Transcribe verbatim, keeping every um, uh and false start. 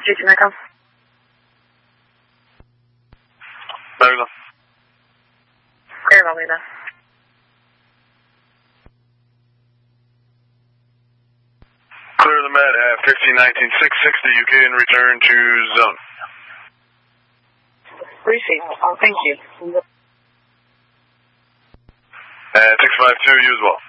Jason Echo. There we go. Clear of Almeida. Clear the Met at fifteen nineteen six sixty. You can return to zone. Received. Oh, thank you. At six five two, you as well.